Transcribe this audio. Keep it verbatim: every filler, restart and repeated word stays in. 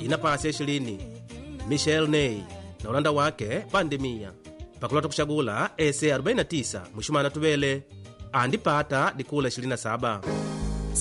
inapasi ishirini. Michel Ney na ulanda wake pandemia pakulota kushagula ese arobaini na tisa mwishumana tuvele andipata dikula ishirini na saba.